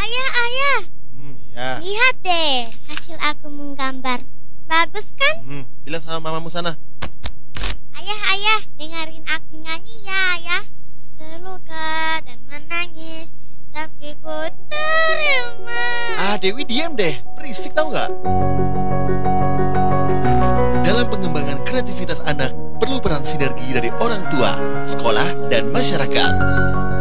Ayah, ayah, Ya. lihat deh hasil aku menggambar. Bagus kan? Bilang sama mamamu sana. Ayah, ayah, dengerin aku nyanyi ya, ayah. Terluka dan menangis, tapi ku terima. Dewi diam deh, berisik tau nggak? Dalam pengembangan kreativitas anak, perlu peran sinergi dari orang tua, sekolah, dan masyarakat.